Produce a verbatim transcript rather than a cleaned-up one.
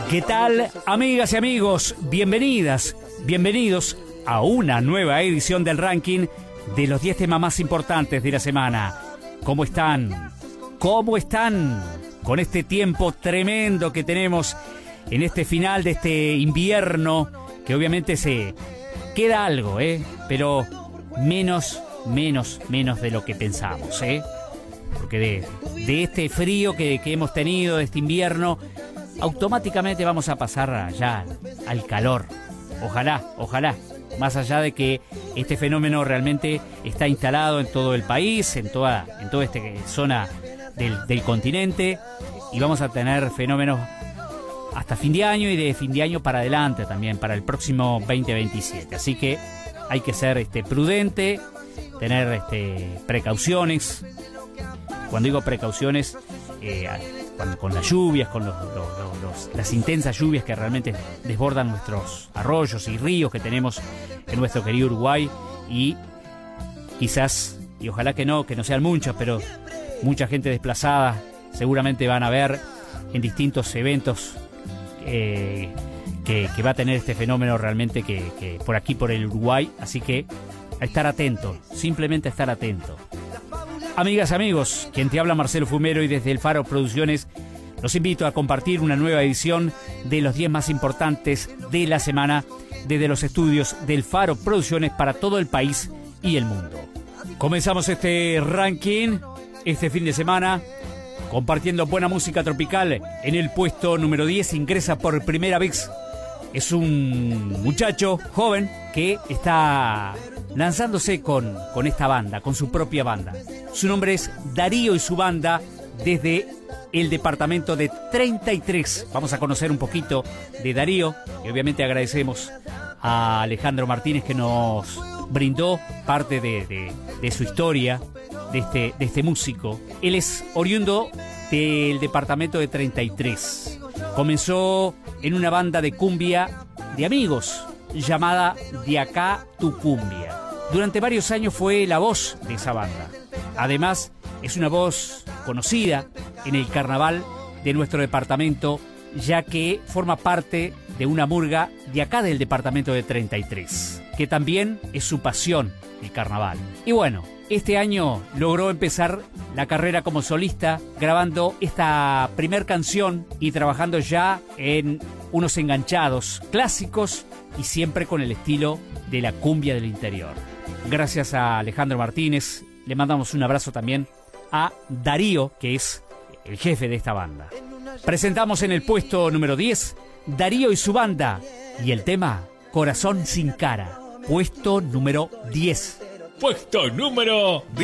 ¿Qué tal, amigas y amigos? Bienvenidas, bienvenidos a una nueva edición del ranking de los diez temas más importantes de la semana. ¿Cómo están? ¿Cómo están? Con este tiempo tremendo que tenemos en este final de este invierno, que obviamente se queda algo, ¿eh? Pero menos, menos, menos de lo que pensamos, ¿eh? Porque de, de este frío que, que hemos tenido, de este invierno, automáticamente vamos a pasar ya al calor. Ojalá, ojalá. Más allá de que este fenómeno realmente está instalado en todo el país, en toda, en toda esta zona del, del continente, y vamos a tener fenómenos hasta fin de año y de fin de año para adelante también, para el próximo veinte veintisiete. Así que hay que ser este, prudente, tener este, precauciones. Cuando digo precauciones, eh, con, con las lluvias, con los, los, los, los, las intensas lluvias que realmente desbordan nuestros arroyos y ríos que tenemos en nuestro querido Uruguay, y quizás, y ojalá que no, que no sean muchos, pero mucha gente desplazada seguramente van a ver en distintos eventos eh, que, que va a tener este fenómeno realmente que, que por aquí, por el Uruguay. Así que a estar atento, simplemente a estar atento. Amigas, amigos, quien te habla Marcelo Fumero, y desde el Faro Producciones los invito a compartir una nueva edición de los diez más importantes de la semana desde los estudios del Faro Producciones para todo el país y el mundo. Comenzamos este ranking este fin de semana compartiendo buena música tropical. En el puesto número diez ingresa por primera vez. Es un muchacho joven que está lanzándose con, con esta banda, con su propia banda. Su nombre es Darío y su banda, desde el departamento de treinta y tres. Vamos a conocer un poquito de Darío, y obviamente agradecemos a Alejandro Martínez, que nos brindó parte de, de, de su historia, de este, de este músico. Él es oriundo del departamento de treinta y tres. Comenzó en una banda de cumbia de amigos llamada De Acá Tu Cumbia. Durante varios años fue la voz de esa banda. Además, es una voz conocida en el carnaval de nuestro departamento, ya que forma parte de una murga de acá del departamento de treinta y tres, que también es su pasión, el carnaval. Y bueno, este año logró empezar la carrera como solista, grabando esta primer canción y trabajando ya en unos enganchados clásicos, y siempre con el estilo de la cumbia del interior. Gracias a Alejandro Martínez, le mandamos un abrazo también a Darío, que es el jefe de esta banda. Presentamos en el puesto número diez Darío y su banda, y el tema Corazón sin cara. Puesto número diez. Puesto número